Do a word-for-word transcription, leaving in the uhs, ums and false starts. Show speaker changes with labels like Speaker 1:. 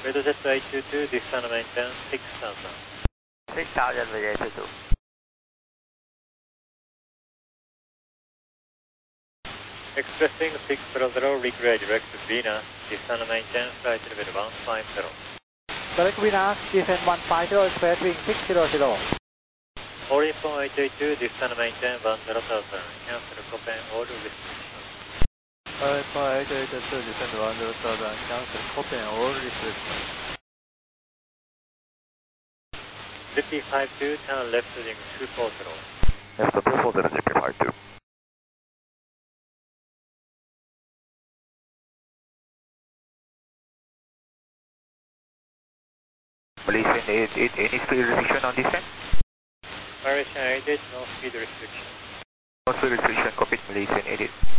Speaker 1: Red Jet eight two two, descend maintain six thousand.
Speaker 2: six thousand with eight two two.
Speaker 1: Expressing six hundred, regrade direct to Venus, descend maintain flight level one five zero.
Speaker 3: Direct Venus, descend one five zero, expressing six hundred.
Speaker 1: All info eight eight two, descend maintain one zero thousand, cancel Copen all restrictions.
Speaker 4: All info eight eight two, descend one zero thousand, cancel Copen all restrictions.
Speaker 1: fifty five two, turn left heading two four zero.
Speaker 5: Left two four zero, G P five two. Malaysian eight eight, any speed restriction on this end?
Speaker 1: Malaysian eight eight, no speed restriction.
Speaker 5: No speed restriction, copy Malaysian eight eight.